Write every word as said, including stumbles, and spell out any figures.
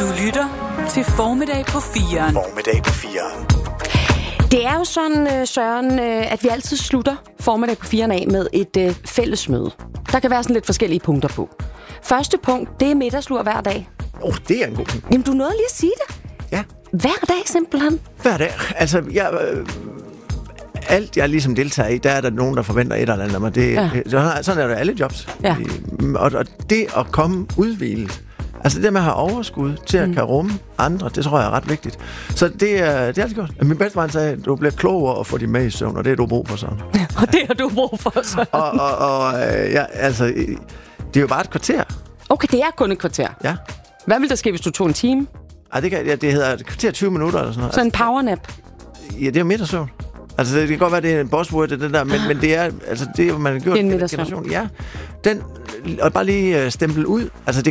Du lytter til Formiddag på firen. Formiddag på firen. Det er jo sådan, Søren, at vi altid slutter Formiddag på firen af med et fællesmøde. Der kan være sådan lidt forskellige punkter på. Første punkt, det er middagslur hver dag. Åh, oh, det er en god ting. Jamen, du nåede lige at sige det. Ja. Hver dag simpelthen. Hver dag. Altså, jeg... Øh, alt, jeg ligesom deltager i, der er der nogen, der forventer et eller andet af mig. Det, Ja. det, sådan er det alle jobs. Ja. Og, og det at komme udhvilet, altså det med at have overskud til at mm. kan rumme andre, det tror jeg er ret vigtigt. Så det er det er altid godt. Min bedstefar sagde, du bliver klogere og får de med i søvn, og det er du brug for sådan. Ja, og det har du brug for sådan. og og, og ja, altså, det er jo bare et kvarter. Okay, det er kun et kvarter. Ja. Hvad vil der ske, hvis du tog en time? Ej, det, kan, ja, det hedder et kvarter tyve minutter eller sådan noget. Så en powernap? Ja, det er jo middagssøvn. Altså, det kan godt være, det er en buzzword, det der, men, men det er, altså, det er, man har gjort en generation. Ja, den, og bare lige uh, stempel ud. Altså, det